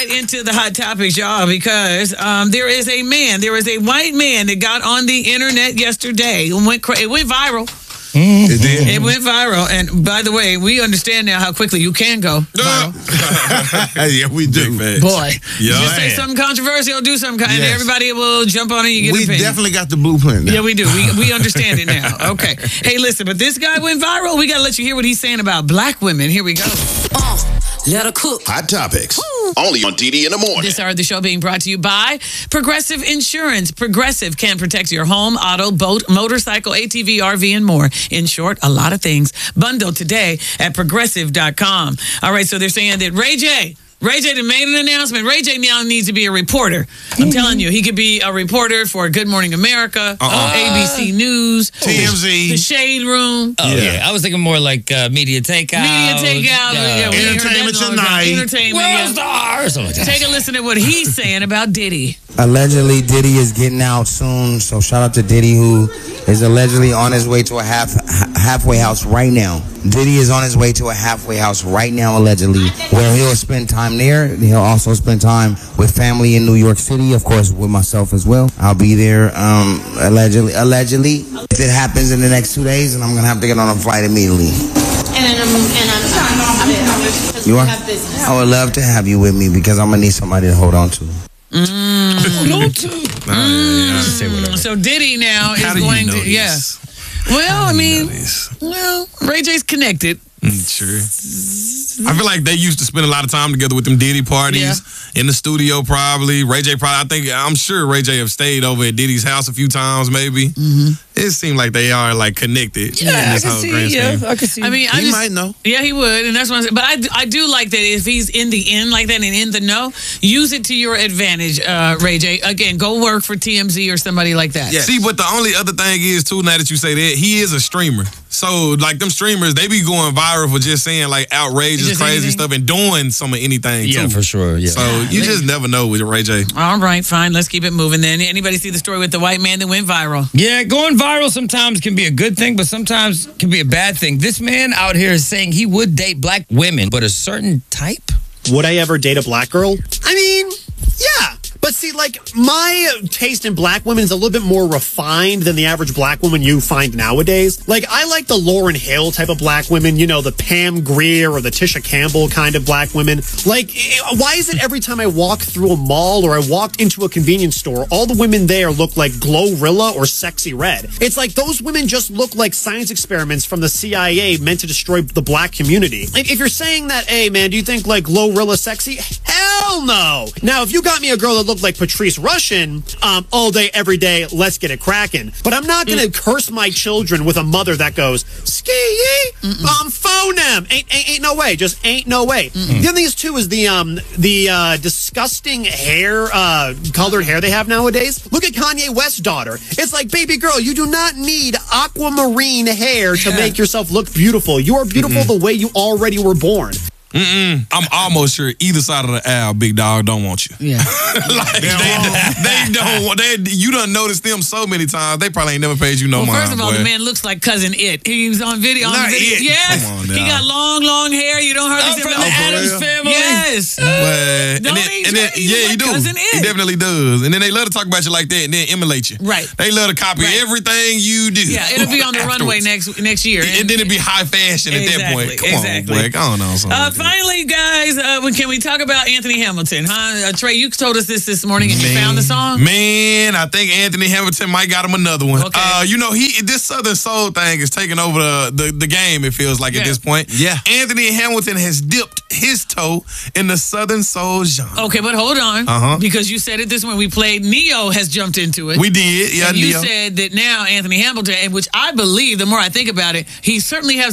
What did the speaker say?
Into the hot topics, y'all, because there is a white man that got on the internet yesterday. It went viral. It did. It went viral, and by the way, we understand now how quickly you can go viral. Yeah, we do. Boy, Yeah, just say something controversial, do something, and everybody will jump on it. You get we opinion. definitely got the blueprint now. Yeah, we do. We understand it now. Okay. Hey, listen, but this guy went viral. We got to let you hear what he's saying about black women. Here we go. Let her cook. Hot Topics. Only on DD in the morning. This hour of the show being brought to you by Progressive Insurance. Progressive can protect your home, auto, boat, motorcycle, ATV, RV, and more. In short, a lot of things. Bundle today at progressive.com. All right, so they're saying that Ray J done made an announcement. Ray J now needs to be a reporter. I'm telling you, he could be a reporter for Good Morning America, ABC News, TMZ, The Shade Room. Oh, yeah. I was thinking more like Media Takeout. Entertainment Tonight. Entertainment, World Star. Something like that. Take a listen to what he's saying about Diddy. Allegedly, Diddy is getting out soon, so shout out to Diddy, who is allegedly on his way to a halfway house right now. Diddy is on his way to a halfway house right now, allegedly, where he'll spend time there. He'll also spend time with family in New York City, of course, with myself as well. I'll be there, allegedly. If it happens in the next 2 days, and I'm going to have to get on a flight immediately. And I'm sorry. You are? I would love to have you with me because I'm going to need somebody to hold on to. So Diddy now How is do you going know to, this? Well, I mean, Well, Ray J's connected. sure. I feel like they used to spend a lot of time together with them Diddy parties in the studio. Probably I'm sure Ray J have stayed over at Diddy's house a few times. Maybe it seemed like they are like connected. Yeah, I can see. I mean, He might know. Yeah, he would, and that's what I'm saying. But I do like that if he's in the in like that and in the know, use it to your advantage, Ray J. Again, go work for TMZ or somebody like that. Yeah. See, but the only other thing is too, now that you say that, he is a streamer. So like them streamers, they be going viral for just saying like outrageous, Just crazy anything? stuff and doing some of anything Yeah, too. for sure. Yeah. So you just never know with Ray J. All right, fine. Let's keep it moving then. Anybody see the story with the white man that went viral? Yeah, going viral sometimes can be a good thing, but sometimes can be a bad thing. This man out here is saying he would date black women, but a certain type. Would I ever date a black girl? I mean, yeah. But see, like, my taste in black women is a little bit more refined than the average black woman you find nowadays. Like, I like the Lauryn Hill type of black women, you know, the Pam Grier or the Tisha Campbell kind of black women. Like, why is it every time I walk through a mall or I walked into a convenience store, all the women there look like Glorilla or Sexy Red? It's like those women just look like science experiments from the CIA meant to destroy the black community. Like, if you're saying that, hey, man, do you think, like, Glorilla sexy? Hell no! Now, if you got me a girl that looked like Patrice Rushen all day, every day, let's get it cracking. But I'm not going to curse my children with a mother that goes, ski-yee, phonem. Ain't no way. Just ain't no way. The other thing is, too, is the disgusting hair, colored hair they have nowadays. Look at Kanye West's daughter. It's like, baby girl, you do not need aquamarine hair to make yourself look beautiful. You are beautiful the way you already were born. I'm almost sure either side of the aisle, big dog, don't want you. Yeah. Like they don't want. You done noticed them so many times. They probably ain't never paid you no mind. First of all, boy. the man looks like Cousin It. He was on video. Not It. Yes. Come on now. He got long hair. You don't hardly see him. From the Addams Family. Yes. He do. Cousin It. He definitely does. And then they love to talk about you like that and then emulate you. Right. They love to copy everything you do. Yeah, it'll be on the runway afterwards. next year. And then it'd be high fashion at that point. Come on, boy. Come on. Finally, guys, can we talk about Anthony Hamilton? Huh? Trey, you told us this morning and you found the song? Man, I think Anthony Hamilton might got him another one. Okay. You know, this Southern Soul thing is taking over the game, it feels like, at this point. Yeah. Anthony Hamilton has dipped his toe in the Southern Soul genre. Okay, but hold on. Because you said it this morning. We played Neo has jumped into it. We did. Yeah, and you Neo. said that now Anthony Hamilton, and which I believe, the more I think about it, he certainly has